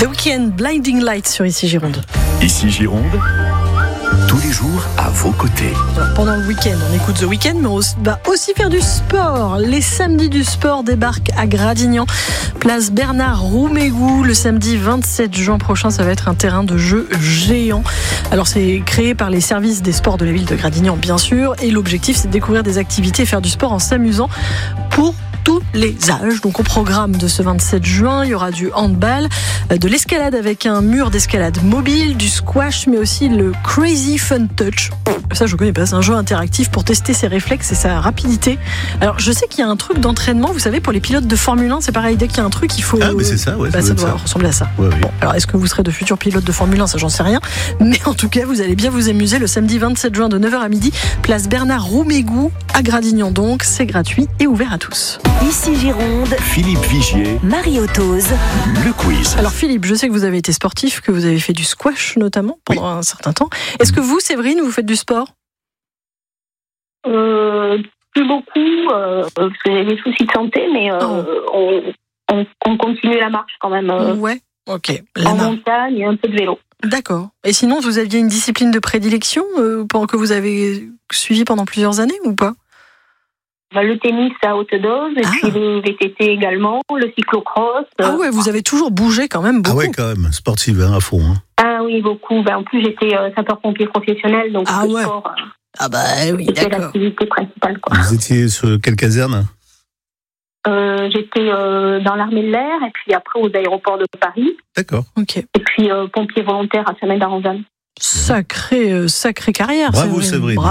The Weeknd, Blinding Lights sur Ici Gironde. Ici Gironde, tous les jours à vos côtés. Alors, pendant le week-end, on écoute The Weeknd, mais on va aussi faire du sport. Les samedis du sport débarquent à Gradignan, place Bernard Roumégou. Le samedi 27 juin prochain, ça va être un terrain de jeu géant. Alors, c'est créé par les services des sports de la ville de Gradignan, bien sûr. Et l'objectif, c'est de découvrir des activités et faire du sport en s'amusant pour tous les âges. Donc au programme de ce 27 juin, il y aura du handball, de l'escalade avec un mur d'escalade mobile, du squash, mais aussi le Crazy Fun Touch. Ça, je connais pas. C'est un jeu interactif pour tester ses réflexes et sa rapidité. Alors, je sais qu'il y a un truc d'entraînement. Vous savez, pour les pilotes de Formule 1, c'est pareil. Dès qu'il y a un truc, il faut. Ah, mais c'est ça, ouais. Ça doit ressembler à ça. Ouais, oui. Bon, alors, est-ce que vous serez de futurs pilotes de Formule 1? Ça, j'en sais rien. Mais en tout cas, vous allez bien vous amuser le samedi 27 juin de 9h à midi, place Bernard Roumégou à Gradignan. Donc, c'est gratuit et ouvert à tous. Ici Gironde, Philippe Vigier, Marie Autoz. le quiz. Alors Philippe, je sais que vous avez été sportif, que vous avez fait du squash notamment pendant un certain temps. Est-ce que vous, Séverine, vous faites du sport? Plus beaucoup, parce que j'ai des soucis de santé, mais on continue la marche quand même. Ouais, ok. En montagne et un peu de vélo. D'accord. Et sinon, vous aviez une discipline de prédilection que vous avez suivie pendant plusieurs années ou pas? Le tennis à haute dose, et puis le VTT également, le cyclocross. Ah ouais, vous avez toujours bougé quand même beaucoup. Ah ouais, quand même, sportive à fond. Hein. Ah oui, beaucoup. En plus, j'étais sapeur-pompier professionnel, donc le sport, ah bah oui, c'était d'accord. l'activité principale. Quoi. Vous étiez sur quelle caserne? J'étais dans l'armée de l'air, et puis après aux aéroports de Paris. D'accord. Ok. Et puis pompier volontaire à Saint-Médard-en-Vanne. Sacrée carrière. Bravo, Séverine.